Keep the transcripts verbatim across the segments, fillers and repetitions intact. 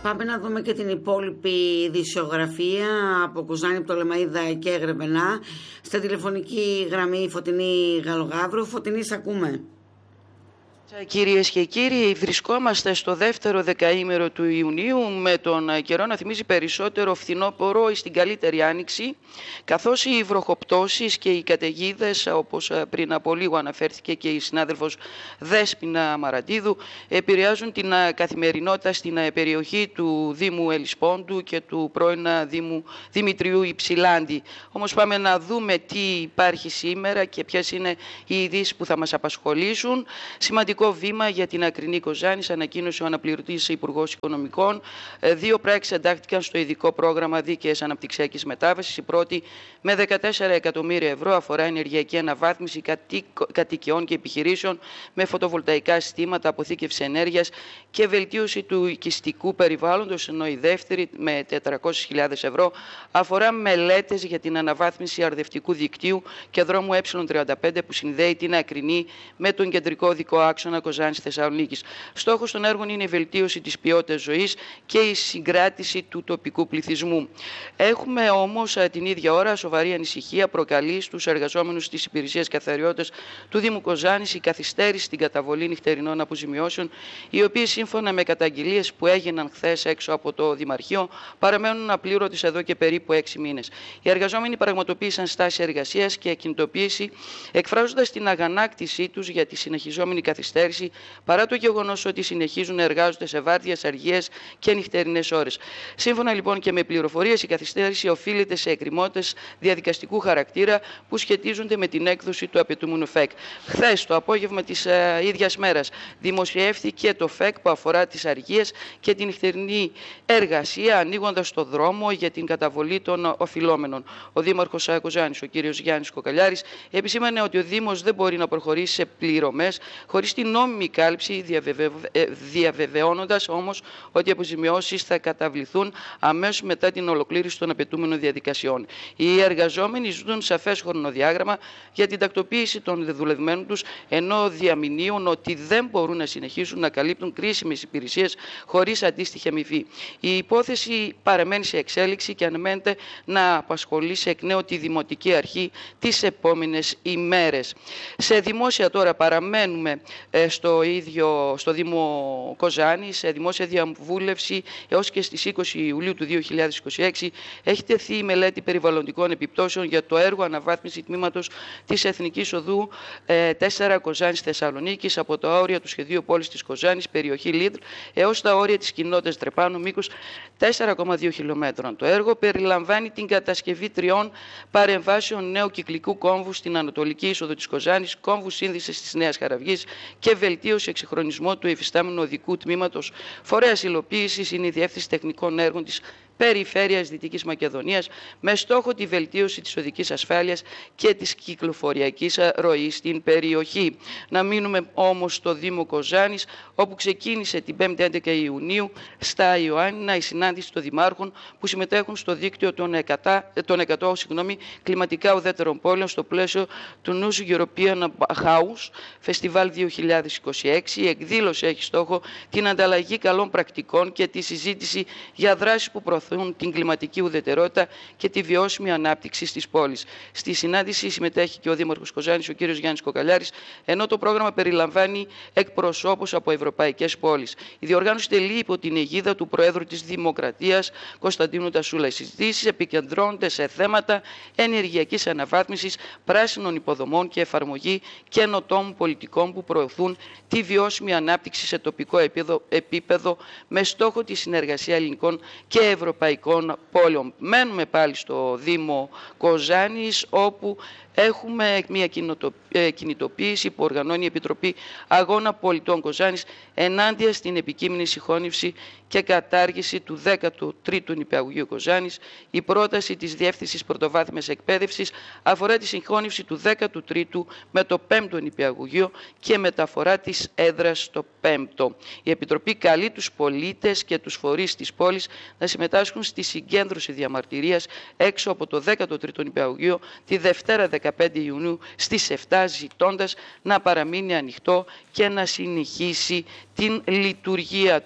Πάμε να δούμε και την υπόλοιπη ειδησιογραφία από Κοζάνη, Πτολεμαΐδα και Γρεβενά. Στα τηλεφωνική γραμμή Φωτεινή Γαλογαύρου. Φωτεινή, σ' ακούμε. Κυρίες και κύριοι, βρισκόμαστε στο δεύτερο δεκαήμερο του Ιουνίου με τον καιρό να θυμίζει περισσότερο φθινόπωρο στην καλύτερη άνοιξη, καθώς οι βροχοπτώσεις και οι καταιγίδες, όπως πριν από λίγο αναφέρθηκε και η συνάδελφος Δέσποινα Μαραντίδου, επηρεάζουν την καθημερινότητα στην περιοχή του Δήμου Ελισπόντου και του πρώην Δήμου Δημητριού Υψηλάντη. Όμως πάμε να δούμε τι υπάρχει σήμερα και ποιες είναι οι ειδήσεις που θα μας απασχολήσουν. Σημαντικό βήμα για την Ακρινή Κοζάνης, ανακοίνωσε ο αναπληρωτής Υπουργός Οικονομικών. Δύο πράξεις εντάχθηκαν στο ειδικό πρόγραμμα δίκαιης αναπτυξιακής μετάβασης. Η πρώτη, με δεκατέσσερα εκατομμύρια ευρώ, αφορά ενεργειακή αναβάθμιση κατοικιών και επιχειρήσεων με φωτοβολταϊκά συστήματα αποθήκευσης ενέργειας και βελτίωση του οικιστικού περιβάλλοντος, ενώ η δεύτερη, με τετρακόσιες χιλιάδες ευρώ, αφορά μελέτες για την αναβάθμιση αρδευτικού δικτύου και δρόμου Ε τριάντα πέντε που συνδέει την Ακρινή με τον κεντρικό οδικό άξονα Κοζάνης Θεσσαλονίκης. Στόχος των έργων είναι η βελτίωση της ποιότητας ζωής και η συγκράτηση του τοπικού πληθυσμού. Έχουμε όμως την ίδια ώρα σοβαρή ανησυχία προκαλεί στους εργαζόμενους της Υπηρεσίας Καθαριότητας του Δήμου Κοζάνης η καθυστέρηση στην καταβολή νυχτερινών αποζημιώσεων, οι οποίες σύμφωνα με καταγγελίες που έγιναν χθες έξω από το Δημαρχείο παραμένουν απλήρωτες εδώ και περίπου έξι μήνες. Οι εργαζόμενοι πραγματοποίησαν στάση εργασίας και κινητοποίηση, εκφράζοντας την αγανάκτησή τους για τη συνεχιζόμενη καθυστέρηση, παρά το γεγονός ότι συνεχίζουν να εργάζονται σε βάρδιες, αργίες και νυχτερινές ώρες. Σύμφωνα λοιπόν και με πληροφορίες, η καθυστέρηση οφείλεται σε εκκρεμότητες διαδικαστικού χαρακτήρα που σχετίζονται με την έκδοση του απαιτούμενου ΦΕΚ. Χθες, το απόγευμα της ε, ίδιας μέρας, δημοσιεύθηκε το ΦΕΚ που αφορά τις αργίες και την νυχτερινή εργασία, ανοίγοντας το δρόμο για την καταβολή των οφειλόμενων. Ο Δήμαρχος Κοζάνης, ο κ. Γιάννης Κοκαλιάρης, επισήμανε ότι ο Δήμος δεν μπορεί να προχωρήσει σε πληρωμές χωρίς την νόμιμη κάλυψη, διαβεβαι... διαβεβαιώνοντας όμως ότι οι αποζημιώσεις θα καταβληθούν αμέσως μετά την ολοκλήρωση των απαιτούμενων διαδικασιών. Οι εργαζόμενοι ζητούν σαφές χρονοδιάγραμμα για την τακτοποίηση των δουλευμένων τους, ενώ διαμηνύουν ότι δεν μπορούν να συνεχίσουν να καλύπτουν κρίσιμες υπηρεσίες χωρίς αντίστοιχη αμοιβή. Η υπόθεση παραμένει σε εξέλιξη και αναμένεται να απασχολήσει εκ νέου τη Δημοτική Αρχή τις επόμενες ημέρες. Σε δημόσια τώρα παραμένουμε στο ίδιο, στο Δήμο Κοζάνη, σε δημόσια διαβούλευση έως και στις είκοσι Ιουλίου του δύο χιλιάδες είκοσι έξι έχει τεθεί η μελέτη περιβαλλοντικών επιπτώσεων για το έργο αναβάθμιση τμήματος της Εθνικής Οδού τέσσερα Κοζάνης Θεσσαλονίκης από τα όρια του σχεδίου πόλης της Κοζάνης, περιοχή Λίδρ, έως τα όρια της κοινότητας Τρεπάνου, μήκους τέσσερα κόμμα δύο χιλιόμετρων. Το έργο περιλαμβάνει την κατασκευή τριών παρεμβάσεων νέου κυκλικού κόμβου στην ανατολική είσοδο της Κοζάνης, κόμβου σύνδεσης της Νέας Χαραυγής και βελτίωση εξυγχρονισμό του υφιστάμενου οδικού τμήματος. Φορέας υλοποίησης είναι η Διεύθυνση Τεχνικών Έργων της Περιφέρειας Δυτικής Μακεδονίας, με στόχο τη βελτίωση της οδικής ασφάλειας και της κυκλοφοριακής ροής στην περιοχή. Να μείνουμε όμως στο Δήμο Κοζάνης, όπου ξεκίνησε την πέμπτη έντεκα Ιουνίου στα Ιωάννινα η συνάντηση των δημάρχων που συμμετέχουν στο δίκτυο των εκατό, των εκατό συγγνώμη, κλιματικά ουδέτερων πόλεων στο πλαίσιο του News European House Festival δύο χιλιάδες είκοσι έξι. Η εκδήλωση έχει στόχο την ανταλλαγή καλών πρακτικών και τη συζήτηση για δράσεις που προωθούν την κλιματική ουδετερότητα και τη βιώσιμη ανάπτυξη στις πόλεις. Στη συνάντηση συμμετέχει και ο Δήμαρχος Κοζάνης, ο κ. Γιάννης Κοκαλιάρης, ενώ το πρόγραμμα περιλαμβάνει εκπροσώπους από ευρωπαϊκές πόλεις. Η διοργάνωση τελεί υπό την αιγίδα του Προέδρου της Δημοκρατίας, Κωνσταντίνου Τασούλα. Οι συζητήσεις επικεντρώνονται σε θέματα ενεργειακής αναβάθμισης, πράσινων υποδομών και εφαρμογή καινοτόμων πολιτικών που προωθούν τη βιώσιμη ανάπτυξη σε τοπικό επίπεδο, επίπεδο με στόχο τη συνεργασία ελληνικών και ευρωπαϊκών πόλεων. Μένουμε πάλι στο Δήμο Κοζάνης, όπου έχουμε μια κινητοποίηση που οργανώνει η Επιτροπή Αγώνα Πολιτών Κοζάνης ενάντια στην επικείμενη συγχώνευση και κατάργηση του δέκατου τρίτου νηπιαγωγείου Κοζάνης. Η πρόταση της Διεύθυνσης Πρωτοβάθμιας Εκπαίδευσης αφορά τη συγχώνευση του δέκατου τρίτου με το πέμπτο νηπιαγωγείο και μεταφορά της έδρας στο πέμπτο. Η Επιτροπή καλεί τους πολίτες και τους φορείς της πόλης να συμμετάσχουν στη συγκέντρωση διαμαρτυρίας έξω από το δέκατο τρίτο νηπιαγωγείο τη Δευτέρα δεκαπέντε Ιουνίου στις επτά, ζητώντας να παραμείνει ανοιχτό και να συνεχίσει την λειτουργία του.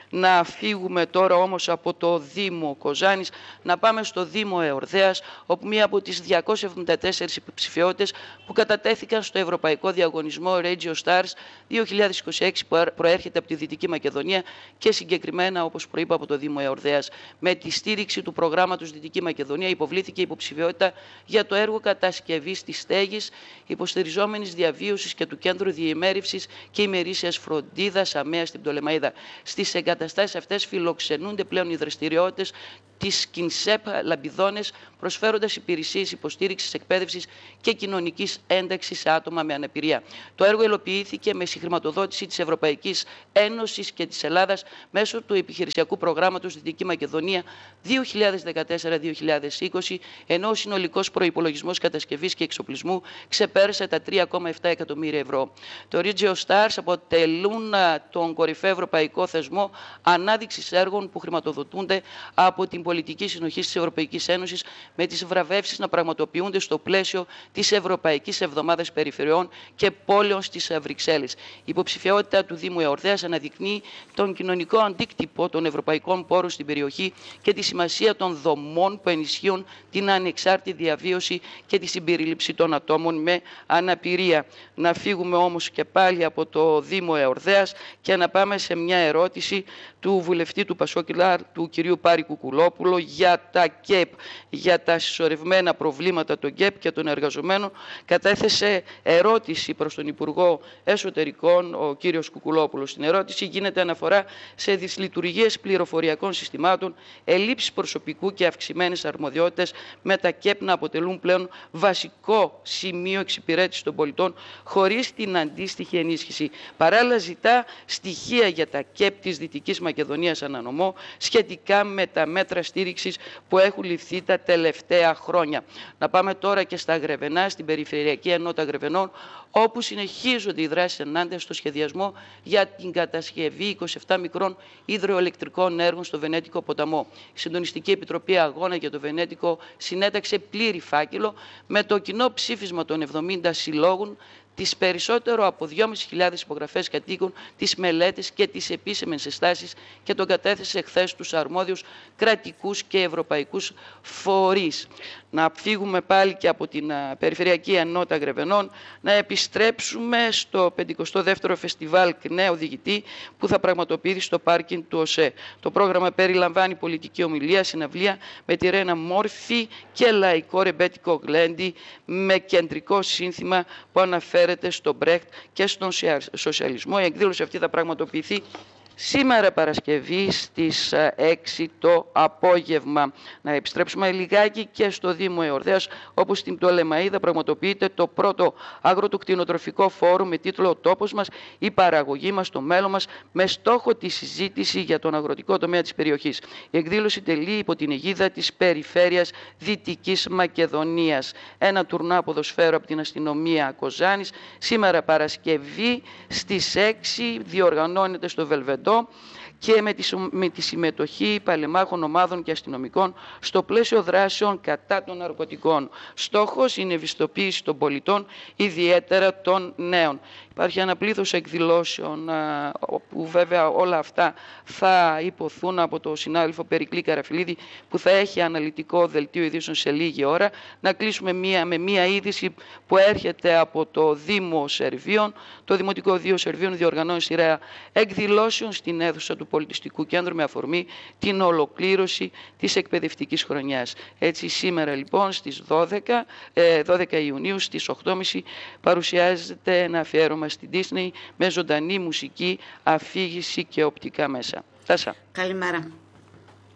Να φύγουμε τώρα όμως από το Δήμο Κοζάνης, να πάμε στο Δήμο Εορδέας, όπου μία από τις διακόσιες εβδομήντα τέσσερις υποψηφιότητες που κατατέθηκαν στο Ευρωπαϊκό Διαγωνισμό Regio Stars δύο χιλιάδες είκοσι έξι, που προέρχεται από τη Δυτική Μακεδονία και συγκεκριμένα, όπως προείπα, από το Δήμο Εορδέας. Με τη στήριξη του προγράμματος Δυτική Μακεδονία υποβλήθηκε υποψηφιότητα για το έργο κατασκευής της στέγης, υποστηριζόμενης διαβίωσης και του κέντρου διημέρευσης και ημερήσιας φροντίδας ΑΜΕΑ στην Πτολεμαΐδα. Στις εγκαταστάσεις αυτές φιλοξενούνται πλέον οι δραστηριότητες της ΚΙΝΣΕΠ Λαμπιδόνες, προσφέροντας υπηρεσίες υποστήριξης, εκπαίδευσης και κοινωνικής ένταξης σε άτομα με αναπηρία. Το έργο υλοποιήθηκε με συγχρηματοδότηση της Ευρωπαϊκής Ένωσης και της Ελλάδας μέσω του επιχειρησιακού προγράμματος Δυτική Μακεδονία δύο χιλιάδες δεκατέσσερα δύο χιλιάδες είκοσι, ενώ ο συνολικός προϋπολογισμός κατασκευής και εξοπλισμού ξεπέρασε τα τρία κόμμα επτά εκατομμύρια ευρώ. Το Regio Stars αποτελούν τον κορυφαίο ευρωπαϊκό θεσμό ανάδειξης έργων που χρηματοδοτούνται από την πολιτική συνοχή της Ευρωπαϊκής Ένωσης, με τις βραβεύσεις να πραγματοποιούνται στο πλαίσιο της Ευρωπαϊκής Εβδομάδας Περιφερειών και Πόλεων στις Βρυξέλλες. Η υποψηφιότητα του Δήμου Εορδέας αναδεικνύει τον κοινωνικό αντίκτυπο των ευρωπαϊκών πόρων στην περιοχή και τη σημασία των δομών που ενισχύουν την ανεξάρτητη διαβίωση και τη συμπερίληψη των ατόμων με αναπηρία. Να φύγουμε όμως και πάλι από το Δήμο Εορδέας και να πάμε σε μια ερώτηση του βουλευτή του Πασόκ-Λάρ, του κυρίου Πάρη Κουκουλόπουλο, για τα ΚΕΠ, για τα συσσωρευμένα προβλήματα των ΚΕΠ και των εργαζομένων. Κατέθεσε ερώτηση προς τον Υπουργό Εσωτερικών, ο κύριος Κουκουλόπουλος. Στην ερώτηση γίνεται αναφορά σε δυσλειτουργίες πληροφοριακών συστημάτων, ελλείψεις προσωπικού και αυξημένες αρμοδιότητες, με τα ΚΕΠ να αποτελούν πλέον βασικό σημείο εξυπηρέτησης των πολιτών χωρίς την αντίστοιχη ενίσχυση. Παράλληλα, ζητά στοιχεία για τα ΚΕΠ της Δυτικής Μακεδονίας ανανομό σχετικά με τα μέτρα στήριξης που έχουν ληφθεί τα τελευταία χρόνια. Να πάμε τώρα και στα Γρεβενά, στην Περιφερειακή Ενότητα Γρεβενών, όπου συνεχίζονται οι δράσεις ενάντια στο σχεδιασμό για την κατασκευή είκοσι επτά μικρών υδροελεκτρικών έργων στο Βενέτικο ποταμό. Η Συντονιστική Επιτροπή Αγώνα για το Βενέτικο συνέταξε πλήρη φάκελο με το κοινό ψήφισμα των εβδομήντα συλλόγων, τις περισσότερο από δυόμισι χιλιάδες υπογραφές κατοίκων, τις μελέτες και τις επίσημες συστάσεις και τον κατέθεσε εχθές στους αρμόδιους κρατικούς και ευρωπαϊκούς φορείς. Να φύγουμε πάλι και από την Περιφερειακή Ενότητα Γρεβενών, να επιστρέψουμε στο πενηκοστό δεύτερο Φεστιβάλ ΚΝΕ Οδηγητή που θα πραγματοποιηθεί στο πάρκινγκ του ΟΣΕ. Το πρόγραμμα περιλαμβάνει πολιτική ομιλία, συναυλία με τη Ρένα Μόρφη και λαϊκό ρεμπέτικο γλέντι με κεντρικό σύνθημα που αναφέρεται στον Μπρέχτ και στον σοσιαλισμό. Η εκδήλωση αυτή θα πραγματοποιηθεί σήμερα Παρασκευή στις έξι το απόγευμα. Να επιστρέψουμε λιγάκι και στο Δήμο Εορδέας, όπου στην Πτολεμαΐδα πραγματοποιείται το πρώτο αγροτοκτηνοτροφικό φόρουμ με τίτλο «Ο τόπος μας, η παραγωγή μας, το μέλλον μας», με στόχο τη συζήτηση για τον αγροτικό τομέα της περιοχής. Η εκδήλωση τελεί υπό την αιγίδα της Περιφέρειας Δυτικής Μακεδονίας. Ένα τουρνά ποδοσφαίρου από την αστυνομία Κοζάνης, σήμερα Παρασκευή στις έξι, διοργανώνεται στο Βελβεντό και με τη, με τη συμμετοχή παλαιμάχων ομάδων και αστυνομικών στο πλαίσιο δράσεων κατά των ναρκωτικών. Στόχος είναι η ευαισθητοποίηση των πολιτών, ιδιαίτερα των νέων. Υπάρχει ένα πλήθος εκδηλώσεων, που βέβαια όλα αυτά θα υποθούν από το συνάδελφο Περικλή Καραφιλίδη, που θα έχει αναλυτικό δελτίο ειδήσεων σε λίγη ώρα. Να κλείσουμε μία, με μία είδηση που έρχεται από το Δήμο Σερβίων. Το Δημοτικό Δίο Σερβίων διοργανώνει σειρά εκδηλώσεων στην αίθουσα του Πολιτιστικού Κέντρου με αφορμή την ολοκλήρωση της εκπαιδευτικής χρονιάς. Έτσι, σήμερα λοιπόν στις δώδεκα, δώδεκα Ιουνίου στις οκτώ και μισή παρουσιάζεται ένα αφιέρωμα στην Disney με ζωντανή μουσική, αφήγηση και οπτικά μέσα. Τάσα. Καλημέρα.